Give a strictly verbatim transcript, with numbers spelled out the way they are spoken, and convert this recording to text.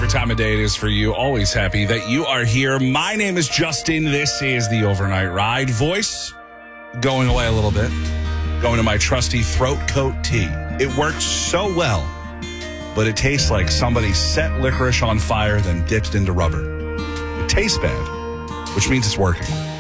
whatever time of day it is for you. Always happy that you are here. My name is Justin. This is the Overnight Ride. Voice going away a little bit. Going to my trusty throat coat tea. It works so well, but it tastes like somebody set licorice on fire, then dipped into rubber. It tastes bad, which means it's working.